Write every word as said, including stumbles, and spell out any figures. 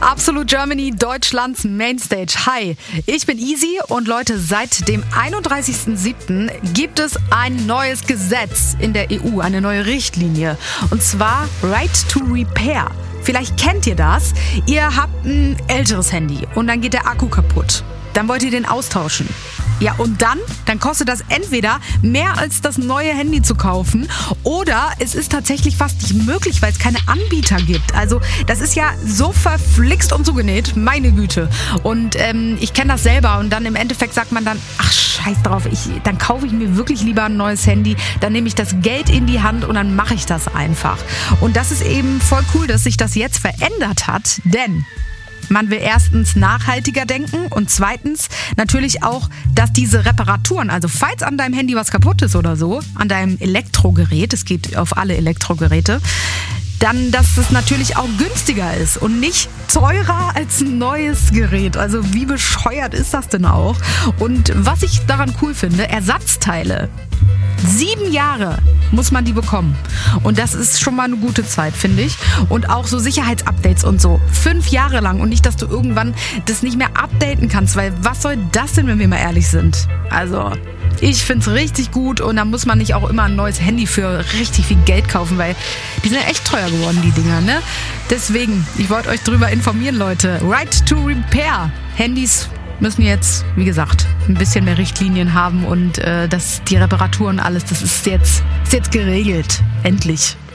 Absolut Germany, Deutschlands Mainstage. Hi, ich bin Easy und Leute, seit dem einunddreißigsten siebten gibt es ein neues Gesetz in der E U, eine neue Richtlinie. Und zwar Right to Repair. Vielleicht kennt ihr das. Ihr habt ein älteres Handy und dann geht der Akku kaputt. Dann wollt ihr den austauschen. Ja, und dann, dann kostet das entweder mehr als das neue Handy zu kaufen oder es ist tatsächlich fast nicht möglich, weil es keine Anbieter gibt. Also das ist ja so verflixt und zugenäht, meine Güte. Und ähm, ich kenne das selber und dann im Endeffekt sagt man dann, ach scheiß drauf, ich, dann kaufe ich mir wirklich lieber ein neues Handy, dann nehme ich das Geld in die Hand und dann mache ich das einfach. Und das ist eben voll cool, dass sich das jetzt verändert hat, denn man will erstens nachhaltiger denken und zweitens natürlich auch, dass diese Reparaturen, also falls an deinem Handy was kaputt ist oder so, an deinem Elektrogerät, es geht auf alle Elektrogeräte, dann, dass es natürlich auch günstiger ist und nicht teurer als ein neues Gerät. Also wie bescheuert ist das denn auch? Und was ich daran cool finde, Ersatzteile. Sieben Jahre muss man die bekommen. Und das ist schon mal eine gute Zeit, finde ich. Und auch so Sicherheitsupdates und so. Fünf Jahre lang. Und nicht, dass du irgendwann das nicht mehr updaten kannst. Weil was soll das denn, wenn wir mal ehrlich sind? Also, ich finde es richtig gut. Und da muss man nicht auch immer ein neues Handy für richtig viel Geld kaufen. Weil die sind ja echt teuer geworden, die Dinger, ne? Deswegen, ich wollte euch drüber informieren, Leute. Right to Repair. Handys müssen jetzt, wie gesagt, ein bisschen mehr Richtlinien haben und äh, dass die Reparaturen alles, das ist jetzt, ist jetzt geregelt. Endlich.